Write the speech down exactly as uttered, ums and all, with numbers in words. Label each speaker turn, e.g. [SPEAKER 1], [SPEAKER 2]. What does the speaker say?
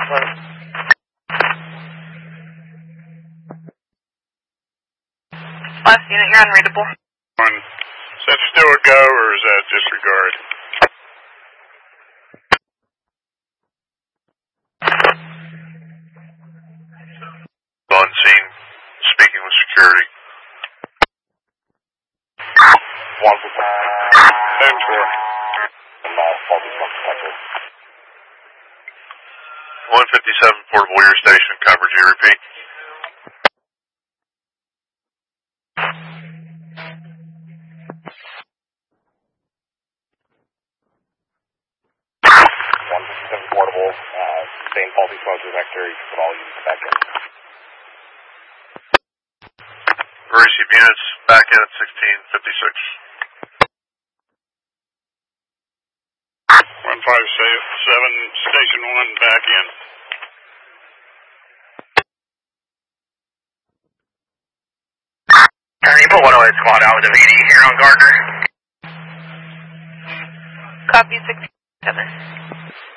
[SPEAKER 1] Last unit, you're unreadable.
[SPEAKER 2] One. Is that still a go, or is that disregard?
[SPEAKER 3] On scene, speaking with security.
[SPEAKER 2] One for ten four.
[SPEAKER 3] one fifty-seven portable ear station, coverage, you repeat.
[SPEAKER 4] one fifty-seven portable, uh, same faulty exposure vector, you can put all units back in.
[SPEAKER 3] Receive units back in at sixteen fifty-six.
[SPEAKER 2] one five seven, station one, back in.
[SPEAKER 5] You put one oh eight squad out with a V D here on Gardner.
[SPEAKER 1] Copy six seven.